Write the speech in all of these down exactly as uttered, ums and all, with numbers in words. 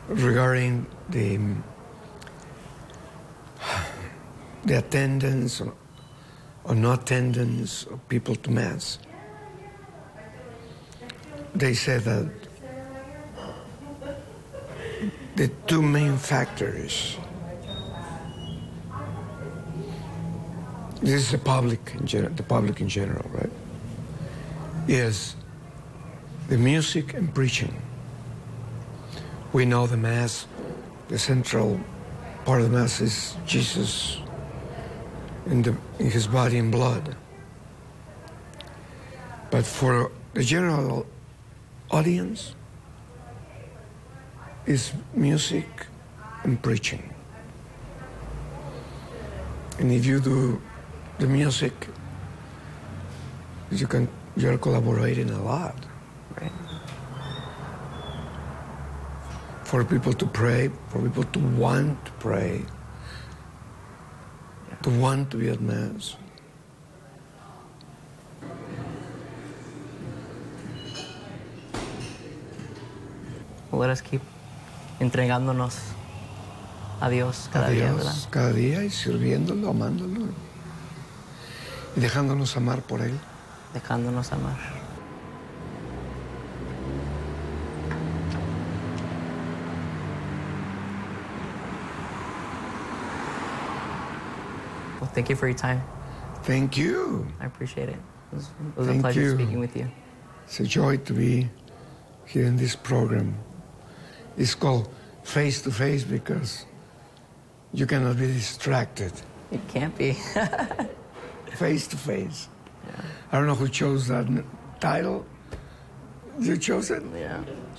regarding the the attendance or, or no attendance of people to Mass. They said that the two main factors, this is the public in general, the public in general, right, is the music and preaching. We know the Mass, the central part of the Mass is Jesus in, the, in his body and blood. But for the general audience, is music and preaching. And if you do the music, you can, you're collaborating a lot, right? For people to pray, for people to want to pray, yeah. to want to be at Mass. Let us keep entregándonos a Dios cada a Dios, día, ¿verdad? Cada día y sirviéndolo, amándolo y dejándonos amar por Él. Dejándonos amar. Well, thank you for your time. Thank you. I appreciate it. It was, it was a Thank pleasure you. speaking with you. It's a joy to be here in this program. It's called Face to Face because you cannot be distracted. It can't be. Face to Face. Yeah. I don't know who chose that title. You chose it? Yeah.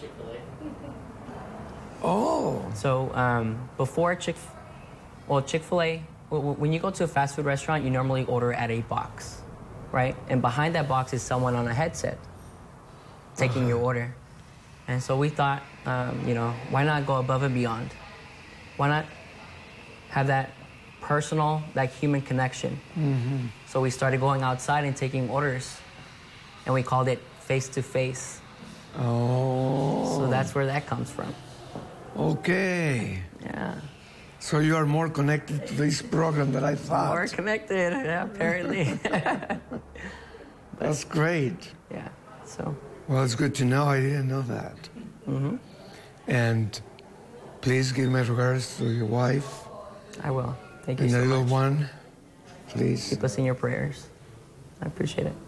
Oh. So um, before Chick, well, Chick-fil-A, when you go to a fast food restaurant, you normally order at a box, right? And behind that box is someone on a headset taking uh-huh. your order. And so we thought, um, you know, why not go above and beyond? Why not have that personal, that human connection? Mm-hmm. So we started going outside and taking orders, and we called it Face to Face. Oh. So that's where that comes from. Okay. Yeah. So you are more connected to this program than I thought. More connected, yeah, apparently. That's great. Yeah, so. Well, it's good to know. I didn't know that. Mm-hmm. And please give my regards to your wife. I will. Thank you and so the little much. one, please. Keep us in your prayers. I appreciate it.